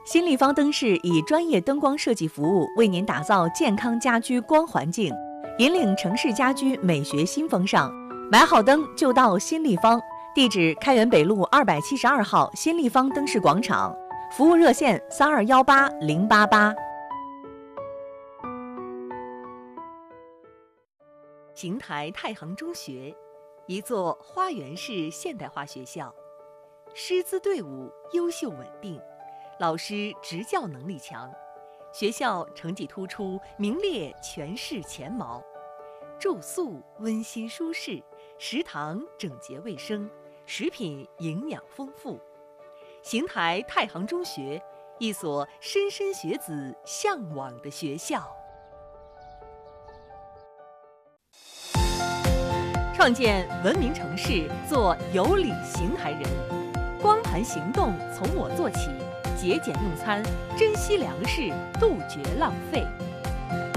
新立方灯饰以专业灯光设计服务，为您打造健康家居光环境，引领城市家居美学新风尚。买好灯就到新立方，地址开元北路272号新立方灯饰广场，服务热线3218-088。邢台太行中学，一座花园式现代化学校，师资队伍优秀稳定，老师执教能力强，学校成绩突出，名列全市前茅。住宿温馨舒适，食堂整洁卫生，食品营养丰富。邢台太行中学，一所莘莘学子向往的学校。创建文明城市，做有礼邢台人。光盘行动从我做起，节俭用餐，珍惜粮食，杜绝浪费。